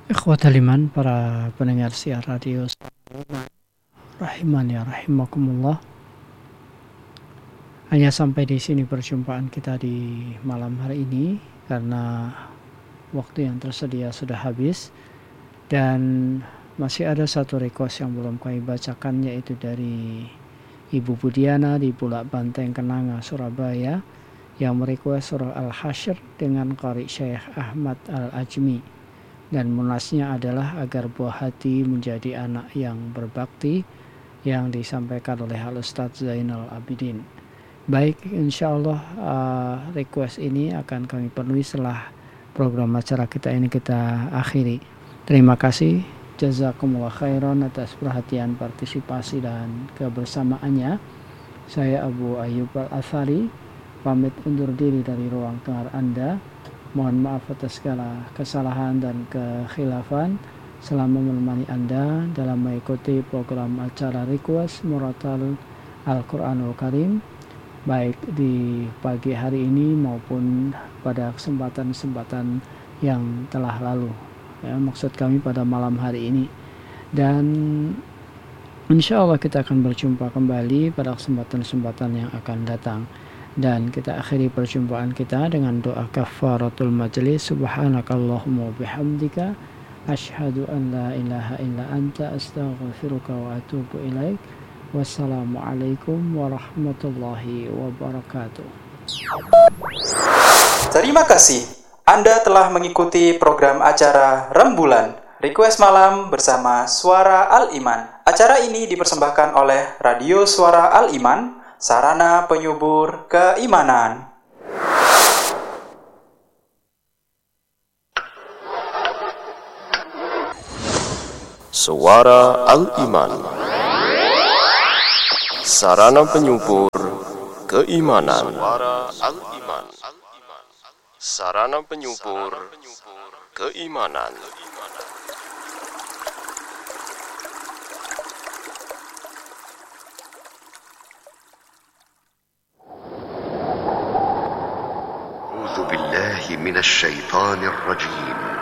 Ikhwatal iman, para pendengar siar radio rahimani ya rahimakumullah. Hanya sampai di sini perjumpaan kita di malam hari ini karena waktu yang tersedia sudah habis dan masih ada satu request yang belum kami bacakan, yaitu dari Ibu Budiana di Bulak Banteng Kenanga Surabaya yang merequest surah Al-Hasyr dengan qari Syekh Ahmad Al-Ajmi, dan munasnya adalah agar buah hati menjadi anak yang berbakti, yang disampaikan oleh Al-Ustadz Zainal Abidin. Baik, insya Allah request ini akan kami penuhi setelah program acara kita ini kita akhiri. Terima kasih, jazakumullah khairan atas perhatian, partisipasi dan kebersamaannya. Saya Abu Ayyub Al-Athari pamit undur diri dari ruang dengar Anda. Mohon maaf atas segala kesalahan dan kekhilafan selama menemani Anda dalam mengikuti program acara Request Muratal Al-Quranul Karim, baik di pagi hari ini maupun pada kesempatan-kesempatan yang telah lalu. Ya, maksud kami pada malam hari ini. Dan insya Allah kita akan berjumpa kembali pada kesempatan-kesempatan yang akan datang. Dan kita akhiri perjumpaan kita dengan doa kafaratul majlis. Subhanakallahumma bihamdika asyhadu an la ilaha illa anta astaghfiruka wa atubu ilaik. Wassalamualaikum warahmatullahi wabarakatuh. Terima kasih. Anda telah mengikuti program acara Rembulan Request Malam bersama Suara Al-Iman. Acara ini dipersembahkan oleh Radio Suara Al-Iman, sarana penyubur keimanan. Suara Al-Iman, sarana penyubur keimanan. Suara Al-Iman, sarana penyubur keimanan. أعوذ بالله من الشيطان الرجيم.